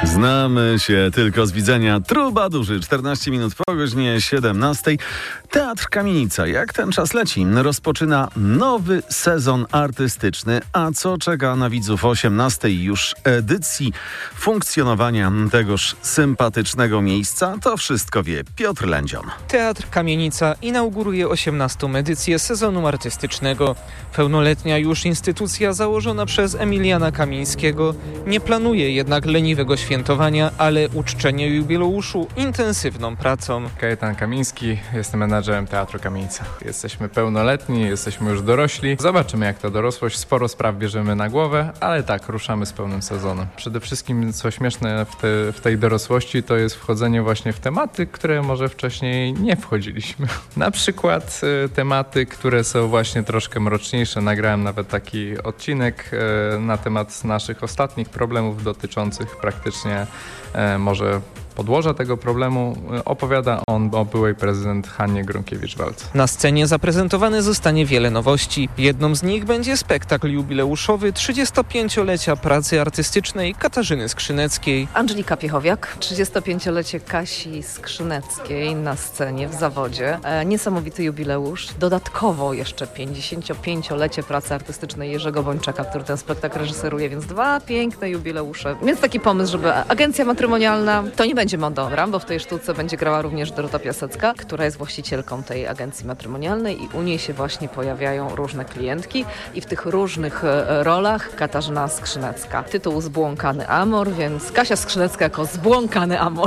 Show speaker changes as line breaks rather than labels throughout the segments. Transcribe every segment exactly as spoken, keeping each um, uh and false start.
Znamy się tylko z widzenia. Trubadurzy, czternaście minut po godzinie siedemnastej. Teatr Kamienica, jak ten czas leci, rozpoczyna nowy sezon artystyczny. A co czeka na widzów osiemnastej już edycji funkcjonowania tegoż sympatycznego miejsca? To wszystko wie Piotr Lędzion.
Teatr Kamienica inauguruje osiemnastą edycję sezonu artystycznego. Pełnoletnia już instytucja założona przez Emiliana Kamińskiego nie planuje jednak leniwego świętowania, ale uczczenie jubileuszu intensywną pracą.
Kajetan Kamiński, jestem menadżerem Teatru Kamienica. Jesteśmy pełnoletni, jesteśmy już dorośli. Zobaczymy, jak ta dorosłość. Sporo spraw bierzemy na głowę, ale tak, ruszamy z pełnym sezonem. Przede wszystkim, co śmieszne w, te, w tej dorosłości, to jest wchodzenie właśnie w tematy, które może wcześniej nie wchodziliśmy. Na przykład y, tematy, które są właśnie troszkę mroczniejsze. Nagrałem nawet taki odcinek y, na temat naszych ostatnich problemów dotyczących praktycznie y, może podłoża tego problemu. Opowiada on o byłej prezydent Hannie Gronkiewicz-Waltz.
Na scenie zaprezentowane zostanie wiele nowości. Jedną z nich będzie spektakl jubileuszowy trzydziestopięciolecia pracy artystycznej Katarzyny Skrzyneckiej.
Angelika Piechowiak, trzydziestopięciolecie Kasi Skrzyneckiej na scenie w zawodzie. E, niesamowity jubileusz. Dodatkowo jeszcze pięćdziesięciopięciolecie pracy artystycznej Jerzego Bończaka, który ten spektakl reżyseruje, więc dwa piękne jubileusze. Więc taki pomysł, żeby agencja matrymonialna, to nie będzie Mondora, bo w tej sztuce będzie grała również Dorota Piasecka, która jest właścicielką tej agencji matrymonialnej i u niej się właśnie pojawiają różne klientki i w tych różnych e, rolach Katarzyna Skrzynecka. Tytuł Zbłąkany Amor, więc Kasia Skrzynecka jako Zbłąkany Amor.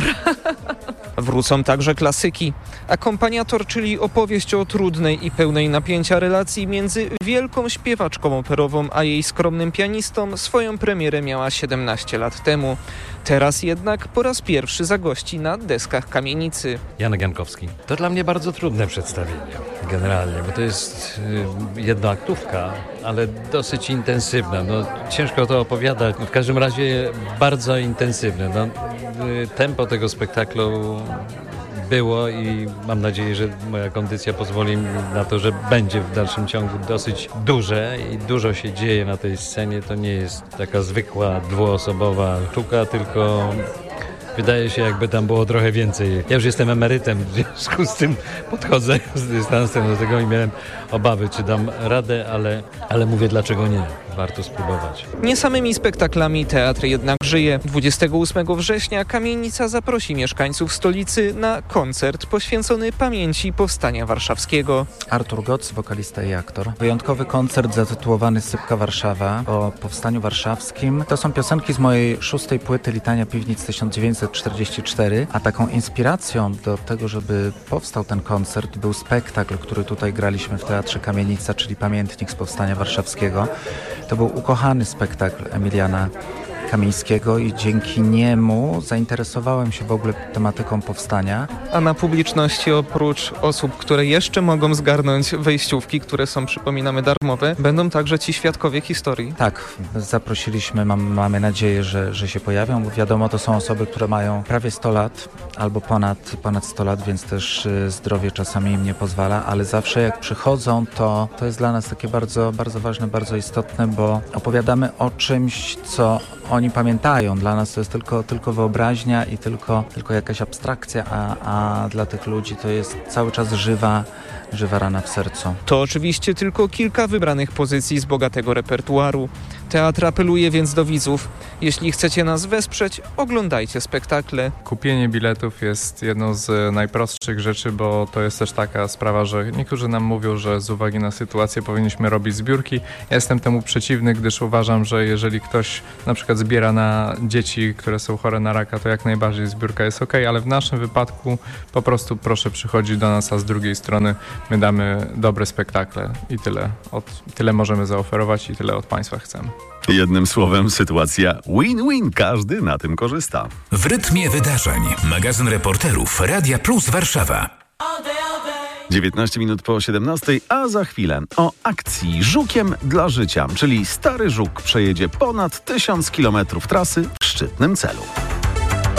Wrócą także klasyki. Akompaniator, czyli opowieść o trudnej i pełnej napięcia relacji między wielką śpiewaczką operową a jej skromnym pianistą, swoją premierę miała siedemnaście lat temu. Teraz jednak po raz pierwszy zagości na deskach Kamienicy.
Janek Jankowski. To dla mnie bardzo trudne przedstawienie generalnie, bo to jest y, jednoaktówka, ale dosyć intensywna. No, ciężko to opowiadać. W każdym razie bardzo intensywne. No, y, tempo tego spektaklu było i mam nadzieję, że moja kondycja pozwoli mi na to, że będzie w dalszym ciągu dosyć duże i dużo się dzieje na tej scenie. To nie jest taka zwykła dwuosobowa sztuka, tylko wydaje się, jakby tam było trochę więcej. Ja już jestem emerytem, w związku z tym podchodzę z dystansem do tego i miałem obawy, czy dam radę, ale, ale mówię, dlaczego nie. Warto spróbować.
Nie samymi spektaklami teatr jednak żyje. dwudziestego ósmego września Kamienica zaprosi mieszkańców stolicy na koncert poświęcony pamięci Powstania Warszawskiego.
Artur Goc, wokalista i aktor. Wyjątkowy koncert zatytułowany Sypka Warszawa o Powstaniu Warszawskim. To są piosenki z mojej szóstej płyty Litania Piwnic tysiąc dziewięćset czterdziesty czwarty, a taką inspiracją do tego, żeby powstał ten koncert, był spektakl, który tutaj graliśmy w Teatrze Kamienica, czyli Pamiętnik z Powstania Warszawskiego. To był ukochany spektakl Emiliana Kamińskiego i dzięki niemu zainteresowałem się w ogóle tematyką powstania.
A na publiczności oprócz osób, które jeszcze mogą zgarnąć wejściówki, które są, przypominamy, darmowe, będą także ci świadkowie historii.
Tak, zaprosiliśmy, mam, mamy nadzieję, że, że się pojawią, bo wiadomo, to są osoby, które mają prawie sto lat albo ponad, ponad sto lat, więc też zdrowie czasami im nie pozwala, ale zawsze jak przychodzą, to, to jest dla nas takie bardzo, bardzo ważne, bardzo istotne, bo opowiadamy o czymś, co oni pamiętają. Dla nas to jest tylko, tylko wyobraźnia i tylko, tylko jakaś abstrakcja, a, a dla tych ludzi to jest cały czas żywa, żywa rana w sercu.
To oczywiście tylko kilka wybranych pozycji z bogatego repertuaru. Teatr apeluje więc do widzów. Jeśli chcecie nas wesprzeć, oglądajcie spektakle.
Kupienie biletów jest jedną z najprostszych rzeczy, bo to jest też taka sprawa, że niektórzy nam mówią, że z uwagi na sytuację powinniśmy robić zbiórki. Ja jestem temu przeciwny, gdyż uważam, że jeżeli ktoś na przykład zbiera na dzieci, które są chore na raka, to jak najbardziej zbiórka jest ok, ale w naszym wypadku po prostu proszę przychodzić do nas, a z drugiej strony my damy dobre spektakle i tyle. Od, tyle możemy zaoferować i tyle od Państwa chcemy.
Jednym słowem, sytuacja win-win. Każdy na tym korzysta.
W rytmie wydarzeń. Magazyn reporterów Radia Plus Warszawa.
dziewiętnaście minut po siedemnastej, a za chwilę o akcji Żukiem dla życia, czyli Stary Żuk przejedzie ponad tysiąc kilometrów trasy w szczytnym celu.